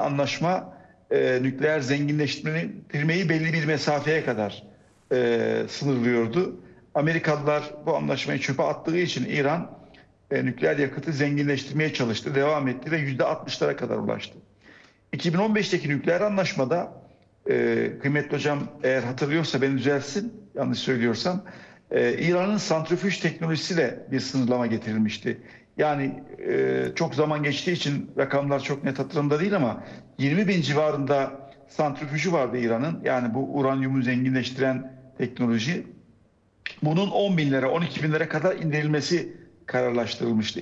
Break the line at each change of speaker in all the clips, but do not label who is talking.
anlaşma nükleer zenginleştirmeyi belli bir mesafeye kadar sınırlıyordu. Amerikalılar bu anlaşmayı çöpe attığı için İran nükleer yakıtı zenginleştirmeye çalıştı, devam etti ve %60'lara kadar ulaştı. 2015'teki nükleer anlaşmada kıymetli hocam eğer hatırlıyorsa beni düzelsin yanlış söylüyorsam, İran'ın santrifüj teknolojisiyle bir sınırlama getirilmişti. Yani çok zaman geçtiği için rakamlar çok net hatırımda değil ama 20 bin civarında santrifüjü vardı İran'ın. Yani bu uranyumu zenginleştiren teknoloji. Bunun 10 binlere 12 binlere kadar indirilmesi kararlaştırılmıştı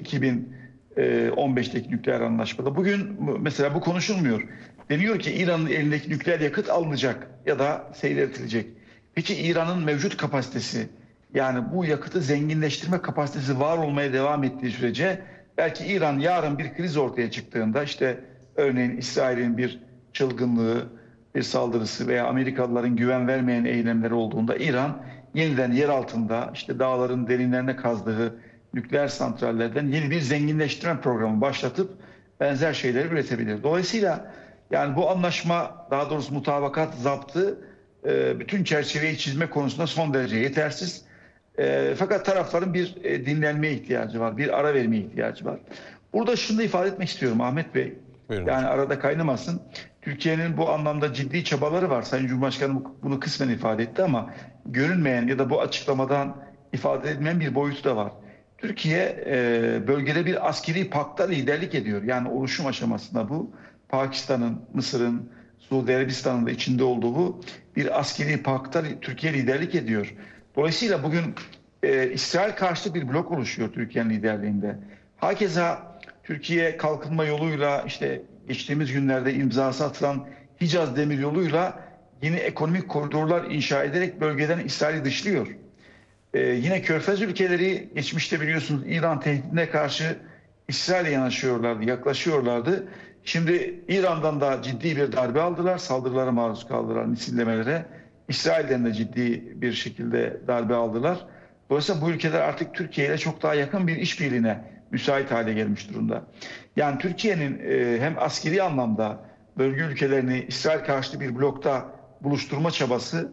2015'teki nükleer anlaşmada. Bugün mesela bu konuşulmuyor. Deniyor ki İran'ın elindeki nükleer yakıt alınacak ya da seyreltilecek. Peki İran'ın mevcut kapasitesi, yani bu yakıtı zenginleştirme kapasitesi var olmaya devam ettiği sürece belki İran yarın bir kriz ortaya çıktığında, işte örneğin İsrail'in bir çılgınlığı, bir saldırısı veya Amerikalıların güven vermeyen eylemleri olduğunda İran yeniden yer altında, işte dağların derinlerine kazdığı nükleer santrallerden yeni bir zenginleştirme programı başlatıp benzer şeyleri üretebilir. Dolayısıyla yani bu anlaşma, daha doğrusu mutabakat zaptı bütün çerçeveyi çizme konusunda son derece yetersiz. Fakat tarafların bir dinlenmeye ihtiyacı var, bir ara vermeye ihtiyacı var. Burada şunu da ifade etmek istiyorum Ahmet Bey.
Buyurun
Yani
hocam.
arada kaynamasın. Türkiye'nin bu anlamda ciddi çabaları var. Sayın Cumhurbaşkanı bunu kısmen ifade etti ama görünmeyen ya da bu açıklamadan ifade edilen bir boyutu da var. Türkiye bölgede bir askeri pakta liderlik ediyor. Yani oluşum aşamasında bu. Pakistan'ın, Mısır'ın, Suudi Arabistan'ın da içinde olduğu bir askeri pakta Türkiye liderlik ediyor. Dolayısıyla bugün İsrail karşıtı bir blok oluşuyor Türkiye'nin liderliğinde. Hakeza Türkiye kalkınma yoluyla, işte geçtiğimiz günlerde imzası atılan Hicaz Demiryolu'yla yeni ekonomik koridorlar inşa ederek bölgeden İsrail'i dışlıyor. Yine Körfez ülkeleri geçmişte biliyorsunuz İran tehdidine karşı İsrail'e yanaşıyorlardı, yaklaşıyorlardı. Şimdi İran'dan da ciddi bir darbe aldılar, saldırılara maruz kaldılar, misillemelere. İsrail'den de ciddi bir şekilde darbe aldılar. Dolayısıyla bu ülkeler artık Türkiye ile çok daha yakın bir işbirliğine müsait hale gelmiş durumda. Yani Türkiye'nin hem askeri anlamda bölge ülkelerini İsrail karşıtı bir blokta buluşturma çabası,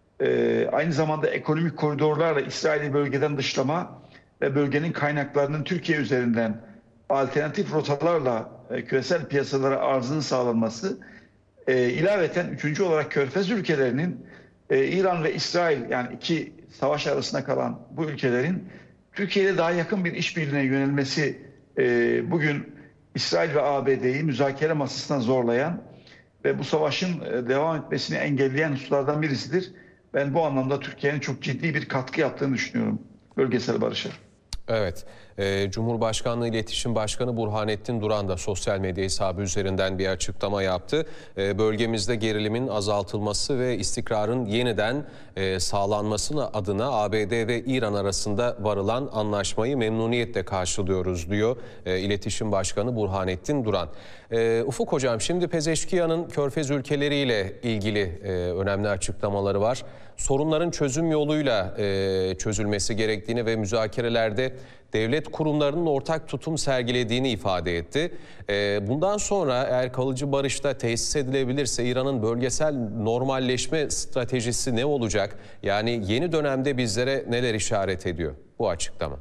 aynı zamanda ekonomik koridorlarla İsrail'i bölgeden dışlama ve bölgenin kaynaklarının Türkiye üzerinden alternatif rotalarla küresel piyasalara arzının sağlanması, ilaveten üçüncü olarak Körfez ülkelerinin İran ve İsrail, yani iki savaş arasında kalan bu ülkelerin Türkiye'yle daha yakın bir işbirliğine yönelmesi bugün İsrail ve ABD'yi müzakere masasına zorlayan ve bu savaşın devam etmesini engelleyen hususlardan birisidir. Ben bu anlamda Türkiye'nin çok ciddi bir katkı yaptığını düşünüyorum bölgesel barışa.
Evet, Cumhurbaşkanlığı İletişim Başkanı Burhanettin Duran da sosyal medya hesabı üzerinden bir açıklama yaptı. Bölgemizde gerilimin azaltılması ve istikrarın yeniden sağlanması adına ABD ve İran arasında varılan anlaşmayı memnuniyetle karşılıyoruz diyor İletişim Başkanı Burhanettin Duran. Ufuk Hocam, şimdi Pezeşkiyan'ın Körfez ülkeleriyle ilgili önemli açıklamaları var. Sorunların çözüm yoluyla çözülmesi gerektiğini ve müzakerelerde devlet kurumlarının ortak tutum sergilediğini ifade etti. Bundan sonra eğer kalıcı barışta tesis edilebilirse İran'ın bölgesel normalleşme stratejisi ne olacak? Yani yeni dönemde bizlere neler işaret ediyor bu açıklama?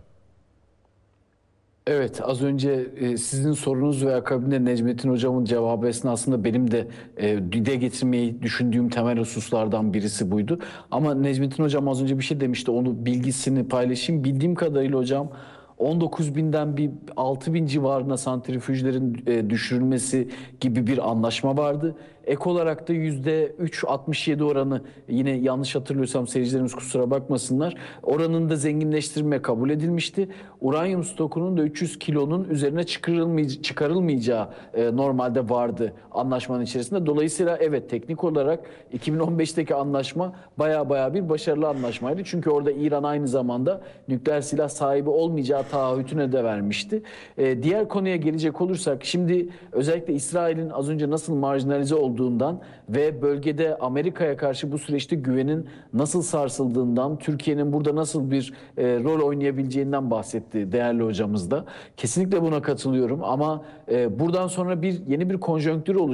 Evet, az önce sizin sorunuz ve akabinde Necmettin Hocam'ın cevabı esnasında benim de dile getirmeyi düşündüğüm temel hususlardan birisi buydu. Ama Necmettin Hocam az önce bir şey demişti, onu bilgisini paylaşayım. Bildiğim kadarıyla hocam 19 binden bir 6 bin civarına santrifüjlerin düşürülmesi gibi bir anlaşma vardı. Ek olarak da %3,67 oranı, yine yanlış hatırlıyorsam seyircilerimiz kusura bakmasınlar, oranında zenginleştirme kabul edilmişti. Uranyum stokunun da 300 kilonun üzerine çıkarılmayacağı normalde vardı anlaşmanın içerisinde. Dolayısıyla evet, teknik olarak 2015'teki anlaşma baya bir başarılı anlaşmaydı. Çünkü orada İran aynı zamanda nükleer silah sahibi olmayacağı taahhütüne de vermişti. Diğer konuya gelecek olursak, şimdi özellikle İsrail'in az önce nasıl marjinalize olduğundan ve bölgede Amerika'ya karşı bu süreçte güvenin nasıl sarsıldığından, Türkiye'nin burada nasıl bir rol oynayabileceğinden bahsetti değerli hocamız da. Kesinlikle buna katılıyorum ama buradan sonra yeni bir konjonktür olacak.